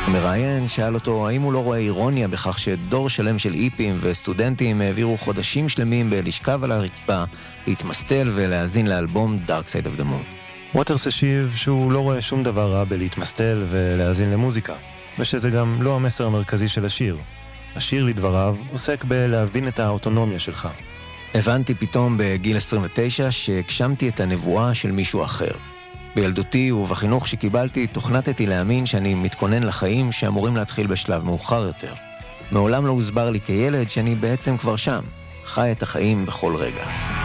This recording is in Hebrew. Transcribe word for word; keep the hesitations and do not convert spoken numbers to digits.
המראיין שאל אותו האם הוא לא רואה אירוניה בכך שדור שלם של איפים וסטודנטים העבירו חודשים שלמים בלשכב על הרצפה, להתמסטל ולהאזין לאלבום Dark Side of the Moon. ווטרס השיב שהוא לא רואה שום דבר רע בלהתמסטל ולהאזין למוזיקה, ושזה גם לא המסר המרכזי של השיר. השיר לדבריו עוסק בלהבין את האוטונומיה שלך. הבנתי פתאום בגיל עשרים ותשע שהגשמתי את הנבואה של מישהו אחר. בילדותי ובחינוך שקיבלתי תוכנתתי להאמין שאני מתכונן לחיים שאמורים להתחיל בשלב מאוחר יותר. מעולם לא הוסבר לי כילד שאני בעצם כבר שם, חי את החיים בכל רגע.